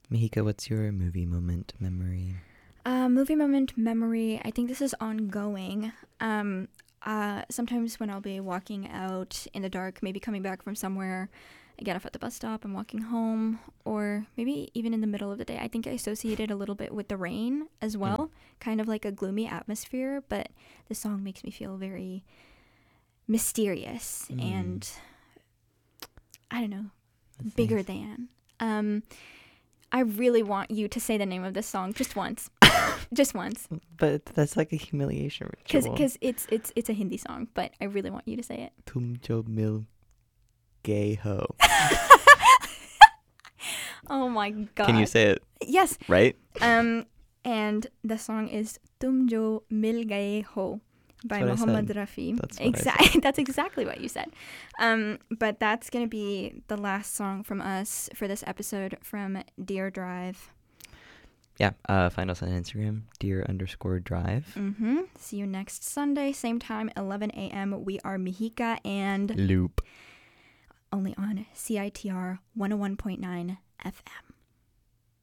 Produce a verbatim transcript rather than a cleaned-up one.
Mahika, what's your movie moment memory? Uh, movie moment memory. I think this is ongoing. Um, uh, sometimes when I'll be walking out in the dark, maybe coming back from somewhere, I get off at the bus stop, I'm walking home, or maybe even in the middle of the day. I think I associate it a little bit with the rain as well, mm. kind of like a gloomy atmosphere, but the song makes me feel very mysterious mm. and, I don't know, That's bigger nice. than. Um, I really want you to say the name of this song just once. Just once. But that's like a humiliation ritual. Because it's, it's, it's a Hindi song, but I really want you to say it. Tum jo mil gay ho. Oh my god. Can you say it? Yes. Right? Um, and the song is Tum Jo Mil Gaye Ho by Mohammed Rafi. That's exactly. That's exactly what you said. Um, but that's gonna be the last song from us for this episode from Dear Drive. Yeah. Uh, find us on Instagram, Dear underscore Drive. Mm-hmm. See you next Sunday, same time, eleven a.m. We are Mahika and Loop. Only on C I T R one oh one point nine F M.